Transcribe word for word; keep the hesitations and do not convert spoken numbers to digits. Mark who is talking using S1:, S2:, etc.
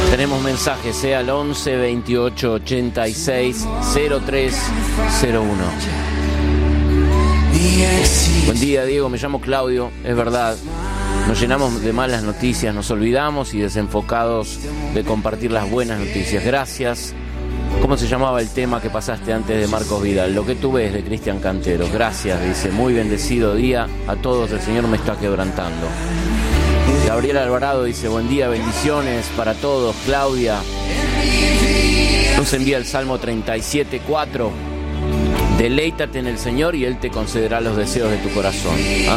S1: Tenemos mensajes, ¿eh? Al once veintiocho ochenta y seis cero tres cero uno. Buen día, Diego, me llamo Claudio, es verdad. Nos llenamos de malas noticias, nos olvidamos y desenfocados de compartir las buenas noticias. Gracias. ¿Cómo se llamaba el tema que pasaste antes de Marcos Vidal? Lo que tú ves, de Cristian Cantero. Gracias, dice. Muy bendecido día a todos, el Señor me está quebrantando. Gabriel Alvarado dice, buen día, bendiciones para todos. Claudia nos envía el Salmo treinta y siete cuatro. Deleítate en el Señor y Él te concederá los deseos de tu corazón.